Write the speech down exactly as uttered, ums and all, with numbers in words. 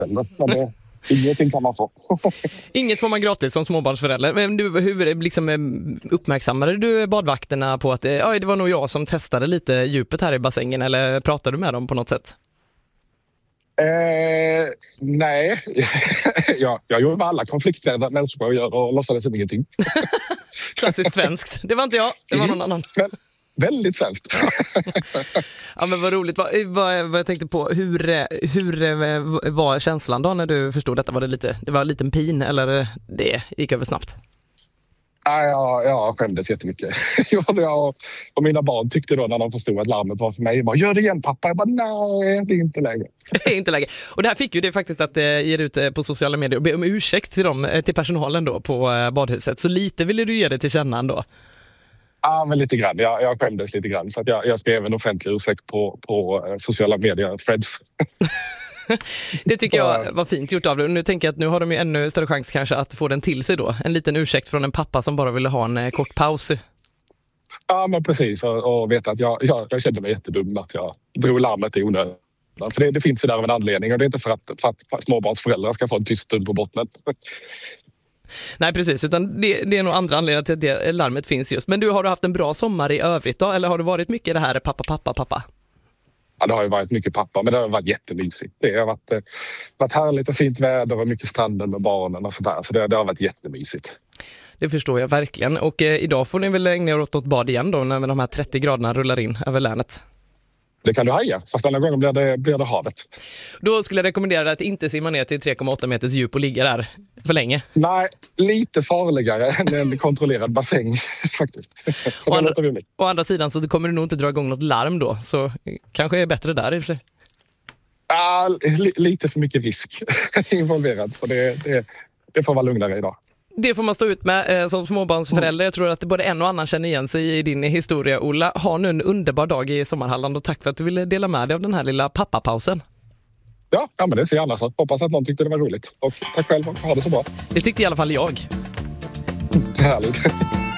Men det, ingenting kan man få. Inget får man gratis som småbarnsförälder. Men du, hur liksom, uppmärksammade du badvakterna på att ja, det var nog jag som testade lite djupet här i bassängen, eller pratade du med dem på något sätt? Eh, nej, ja, jag gjorde med alla konflikträdda människor och gör och låtsades som ingenting. Klassiskt svenskt. Det var inte jag, det var någon annan. Men, väldigt svenskt. Ja, men vad roligt. Vad, vad, vad jag tänkte på, hur, hur var känslan då när du förstod detta? Var det lite, det var en liten pin eller det gick över snabbt? Ja, ja, jag skämdes jättemycket. jag och, och mina barn tyckte då när de förstod att larmet var för mig, bara, gör det igen pappa. Jag bara, nej, det är inte läge. Det är inte läge. Och det här fick ju det faktiskt att eh, ge ut på sociala medier och be om ursäkt till dem, till personalen då på eh, badhuset. Så lite ville du ge det till känna ändå. Ja, men lite grann. Jag, jag skämdes lite grann. Så att jag, jag skrev en offentlig ursäkt på, på eh, sociala medier, Freds. Det tycker så, jag var fint gjort av dig. Nu tänker jag att nu har de ju ännu större chans kanske att få den till sig då. En liten ursäkt från en pappa som bara ville ha en eh, kort paus. Ja, men precis. Och, och veta att jag, jag, jag kände mig jättedum att jag drog larmet i onödan. För det, det finns ju där av en anledning och det är inte för att, för att småbarnsföräldrar ska få en tyst stund på bottnet. Nej, precis. Utan det, det är nog andra anledningar till att det larmet finns just. Men du, har du haft en bra sommar i övrigt då? Eller har det varit mycket det här pappa, pappa, pappa? Ja, det har ju varit mycket pappa, men det har varit jättemysigt. Det har varit, varit härligt och fint väder och mycket stranden med barnen och sådär. Så det, det har varit jättemysigt. Det förstår jag verkligen. Och eh, idag får ni väl ägna er åt något bad igen då när de här trettio graderna rullar in över länet. Det kan du haja, fast denna gången blir det, blir det havet. Då skulle jag rekommendera dig att inte simma ner till tre komma åtta meters djup och ligga där för länge. Nej, lite farligare än en kontrollerad bassäng faktiskt. Så å, andra, å andra sidan så kommer du nog inte dra igång något larm då, så kanske är bättre där i och för sig. Ja, li, lite för mycket risk involverad, så det, det, det får vara lugnare idag. Det får man stå ut med eh, som småbarnsförälder. Jag tror att det både en och annan känner igen sig i din historia, Ola. Ha nu en underbar dag i Sommarhalland och tack för att du ville dela med dig av den här lilla pappapausen. Ja, ja men det ser jag gärna så. Hoppas att någon tyckte det var roligt. Och tack själv och ha det så bra. Det tyckte i alla fall jag. Härligt.